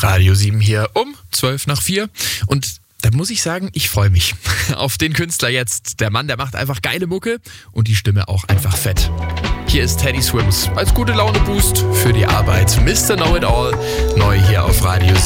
Radio 7 hier um 4:12. Und da muss ich sagen, ich freue mich auf den Künstler jetzt. Der Mann, der macht einfach geile Mucke und die Stimme auch einfach fett. Hier ist Teddy Swims als gute Laune-Boost für die Arbeit. Mr. Know-It-All, neu hier auf Radio 7.